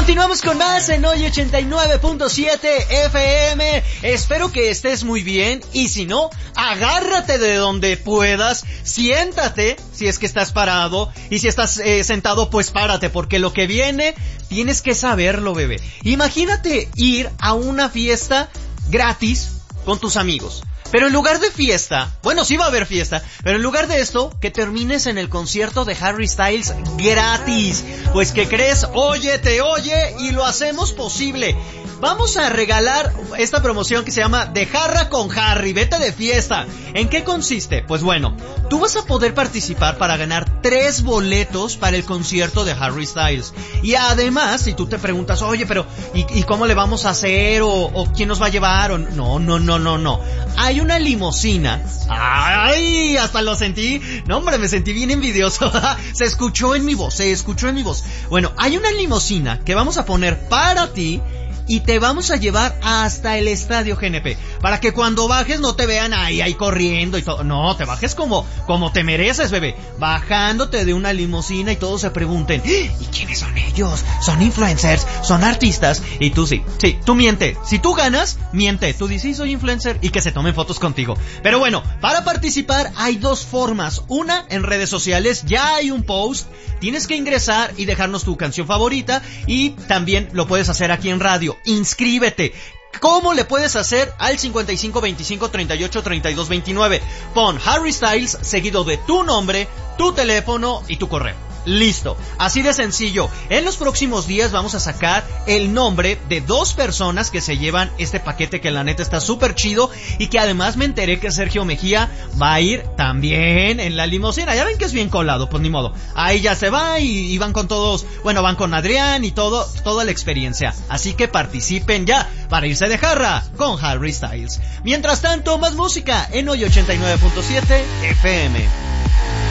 Continuamos con más en Hoy 89.7 FM. Espero que estés muy bien y si no, agárrate de donde puedas, siéntate si es que estás parado y si estás sentado, pues párate, porque lo que viene tienes que saberlo, bebé. Imagínate ir a una fiesta gratis con tus amigos. Pero en lugar de fiesta, bueno, sí va a haber fiesta, pero en lugar de esto, que termines en el concierto de Harry Styles gratis. Pues, ¿qué crees? Oye y lo hacemos posible. Vamos a regalar esta promoción que se llama De Jarra con Harry, vete de fiesta. ¿En qué consiste? Pues bueno, tú vas a poder participar para ganar 3 boletos para el concierto de Harry Styles. Y además, si tú te preguntas, oye, pero ¿y cómo le vamos a hacer? ¿O quién nos va a llevar? No. Hay una limusina. ¡Ay! Hasta lo sentí. No, hombre, me sentí bien envidioso. Se escuchó en mi voz. Bueno, hay una limusina que vamos a poner para ti y te vamos a llevar hasta el Estadio GNP, para que cuando bajes no te vean ahí corriendo y todo. No, te bajes como te mereces, bebé. Bajándote de una limusina y todos se pregunten, ¿y quiénes son ellos? ¿Son influencers? ¿Son artistas? Y tú sí, tú miente. Si tú ganas, miente. Tú dices, sí, soy influencer, y que se tomen fotos contigo. Pero bueno, para participar hay 2 formas. Una, en redes sociales, ya hay un post. Tienes que ingresar y dejarnos tu canción favorita, y también lo puedes hacer aquí en radio. Inscríbete. ¿Cómo le puedes hacer? Al 55 25 38 32 29. Pon Harry Styles seguido de tu nombre, tu teléfono y tu correo. Listo, así de sencillo. En los próximos días vamos a sacar el nombre de 2 personas que se llevan este paquete, que la neta está súper chido, y que además me enteré que Sergio Mejía va a ir también en la limusina. Ya ven que es bien colado, pues ni modo. Ahí ya se va y van con todos, bueno, van con Adrián y toda la experiencia. Así que participen ya para irse de jarra con Harry Styles. Mientras tanto, más música en Hoy 89.7 FM.